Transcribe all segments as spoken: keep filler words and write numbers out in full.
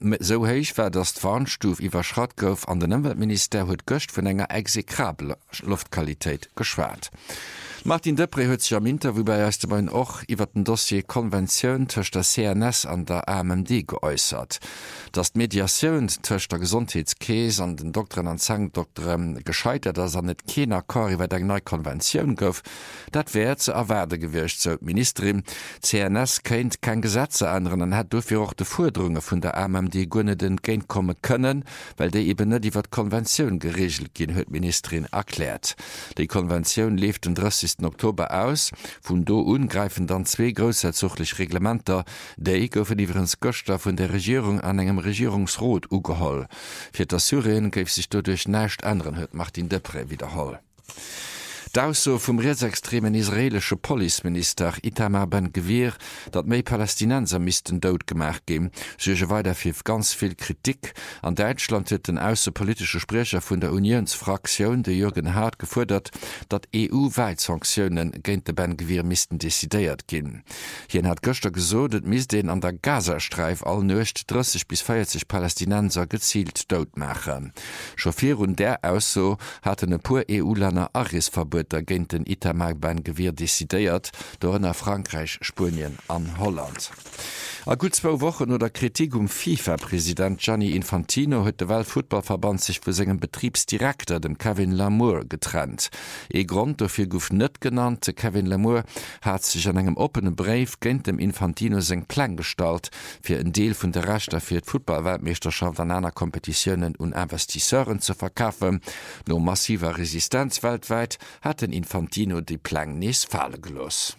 so heich war das Warnstuf iwwerschrott gouf an den Umweltminister huet gëcht vun enger exekrable Luftqualität geschwert. Martin Depré huet sich am Interview bei Erstebein och iwwer den Dossier Konvention tëcht der C N S an der A M M D geäußert. Dass d Mediationun tëcht der Gesundheitskees an den Doktoren an Zangdoktoren gescheitert, ass an net kener Kor iwwer eng neii Konventionun gouf, dat wär ze erwerde gewircht zo Ministerin. C N S kenint kein Gesetze ändern an hat dofir och de Forderungen vun der A M M D gonne den géint komme kënnen, weil déi eben net iwwer Konventionun geregelt gin, huet Ministerin erklärt. Die Konvention lief den dreißigsten Oktober aus, vun do ungreifen dann zwei großherzoglich Reglementer, déi goufen iwwerens Göster vun der Regierung an engem Regierungsrot ugeholl. Fir der Syrien geif sich dodurch nächt anderen, huet Martin Depré wiederholl. D'Ausso vum rechtsextremen israelsche Policeminister Itamar Ben-Gvir, dat méi Palästinenser missten dood gemacht gin, suge weiter fir ganz viel Kritik. An Deutschland huet den aussepolitische Sprecher vun der Unionsfraktion, de Jürgen Hart, gefordert, dat E U-weit Sanktionen géint de Ben-Gvir missten desideiert gin. Hien hat Göster gesot, et mis den an der Gazastreif all nøcht dreißig bis vierzig Palästinenser gezielt dood machen. Chauffeur und der Ausso hatten e puer E U-Länder Arresverbot der géint den Itamar Ben-Gvir desideiert, donner Frankreich, Spien an Holland. A gut zwei Wochen oder Kritik um FIFA-Präsident Gianni Infantino huet de Weltfußballverband sich vu segem Betriebsdirektor, dem Kevin Lamour, getrennt. E Grund dofir gouf net genannt, Kevin Lamour hat sich an engem opene Brief géint dem Infantino seg Plan stalt, fir en Deel vun der Rechter fir d Football-Weltmeisterschaft an einer Kompetitionen und Investisseuren zu verkaufen. No massiver Resistenz weltweit hat den Infantino die Plan nies fallen gelos.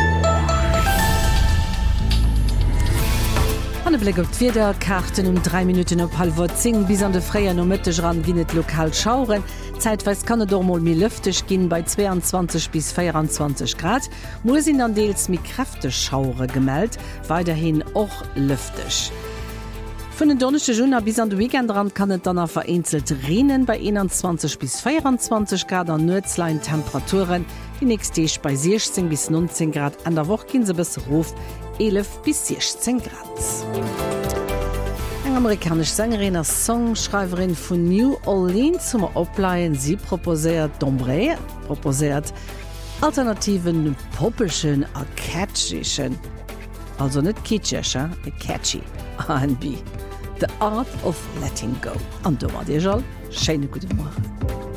An Blick op d'Wider Karten um drei Minuten op halb zehn bis an de Freier no Mëtteg ran ginnet lokal schauren. Zeitweis kann et dormol mi lüfteg ginn bei zweiundzwanzig bis vierundzwanzig Grad. Mo sinn an deels mi kräfteg Schaure gemeldt, weiterhin och lüfteg. Von den donnesche Juni bis an de Weekendrand kann et dann a vereinzelt Renen bei einundzwanzig bis vierundzwanzig Grad an Nötzlein Temperaturen, die nächste Tag bei sechzehn bis neunzehn Grad, an der Woche gehen sie bis Ruf elf bis sechzehn Grad. Eine amerikanische Sängerin als Songschreiberin von New Orleans zum Opleihen, sie proposiert Dombré, proposiert alternativen popischen, a catchischen, also nicht kitschig, a catchy R and B. The Art of Letting Go. Und da war dir schon. Schöne gute Morgen.